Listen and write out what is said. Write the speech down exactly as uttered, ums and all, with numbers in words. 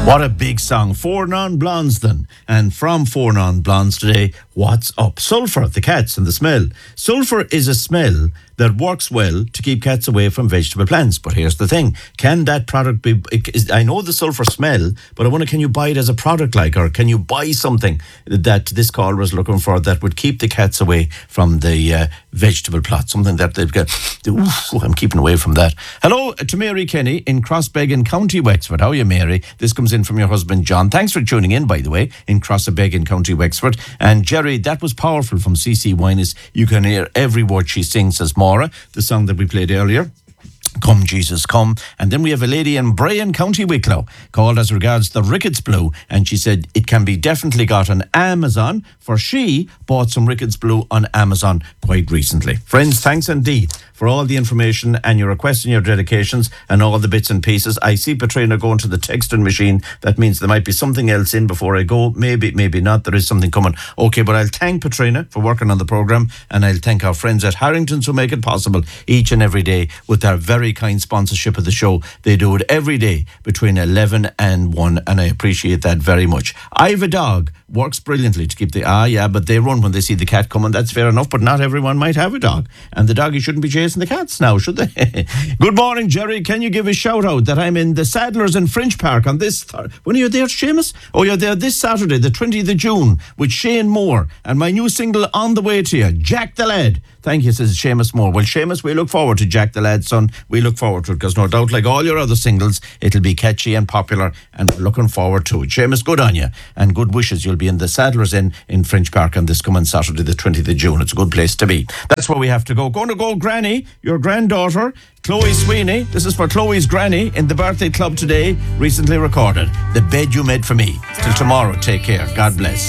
What a big song. Four Non-Blondes then. And from Four Non-Blondes today, what's up? Sulphur, the cats and the smell. Sulphur is a smell that works well to keep cats away from vegetable plants. But here's the thing. Can that product be... Is, I know the sulphur smell, but I wonder, can you buy it as a product like, or can you buy something that this caller was looking for that would keep the cats away from the uh, vegetable plot? Something that they've got... Oof, I'm keeping away from that. Hello to Mary Kenny in Crossbegan, County Wexford. How are you, Mary? This comes in from your husband, John. Thanks for tuning in, by the way, in Crossbegan, County Wexford. And Jerry, that was powerful from C C Winus. You can hear every word she sings, says Maura, the song that we played earlier. Come, Jesus, come. And then we have a lady in Brayan, County Wicklow, called as regards the Ricketts Blue. And she said it can be definitely got on Amazon, for she bought some Ricketts Blue on Amazon quite recently. Friends, thanks indeed for all the information and your requests and your dedications and all the bits and pieces. I see Patrina going to the texting machine. That means there might be something else in before I go. Maybe, maybe not. There is something coming. Okay, but I'll thank Patrina for working on the programme, and I'll thank our friends at Harrington's who make it possible each and every day with their very kind sponsorship of the show. They do it every day between eleven and one, and I appreciate that very much. I have a dog, works brilliantly to keep the... Ah, yeah, but they run when they see the cat coming. That's fair enough, but not everyone might have a dog. And the doggy shouldn't be chasing the cats now, should they? Good morning, Jerry. Can you give a shout out that I'm in the Saddlers in Fringe Park on this... Th- when are you there, Seamus? Oh, you're there this Saturday, the twentieth of June, with Shane Moore, and my new single On the Way to You, Jack the Lad. Thank you, says Seamus Moore. Well, Seamus, we look forward to Jack the Lad, son. We look forward to it, because no doubt, like all your other singles, it'll be catchy and popular, and we're looking forward to it. Seamus, good on you, and good wishes. You'll be in the Saddlers Inn in Fringe Park on this coming Saturday, the twentieth of June. It's a good place to be. That's where we have to go. Going to go, Granny, your granddaughter, Chloe Sweeney. This is for Chloe's granny in the birthday club today, recently recorded. The Bed You Made For Me. Till tomorrow, take care. God bless.